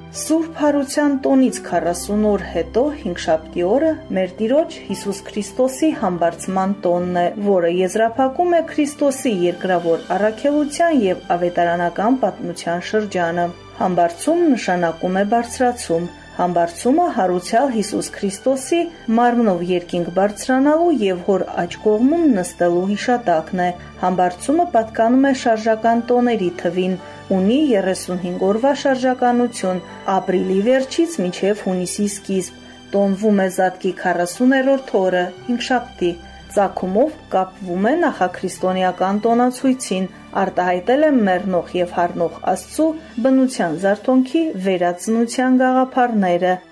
Սուրբ Հարության տոնից 40 օր հետո հինգշաբթի օրը մեր Տիրոջ Հիսուս Քրիստոսի համբարձման տոնն է, որը եզրափակում է Քրիստոսի երկրավոր առաքելության եւ ավետարանական պատմության շրջանը։ Համբարձում նշանակում է բարձրացում։ Համբարձումը հարուցյալ Հիսուս Քրիստոսի մարմնով երկինք բարձրանալու եւ հոր աջ կողմում նստելու հիշատակն է։ Համբարձումը պատկանում է շարժական տոների թվին, ունի 35 օրվա շարժականություն, ապրիլի վերջից մինչև հունիսի սկիզբ, տոնվում է Զատկի 40-րդ օրը, հինգշաբթի, ծագումով կապվում է նախաքրիստոնեական տոնացույցին, արտահայտել է մեռնող եւ հառնող Աստծու բնության զարթոնքի վերածնության գաղափարները։